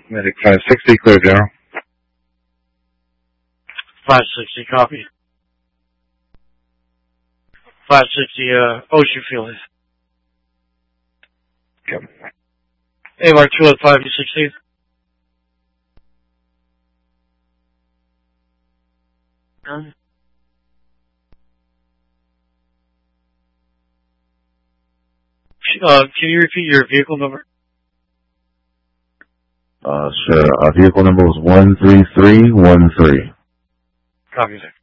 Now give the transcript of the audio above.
Medic 560, clear general. 560, copy. 560, Ocean Field. Yep. AMR 215, 16. Can you repeat your vehicle number? Sure. Vehicle number was 13313. Copy, sir.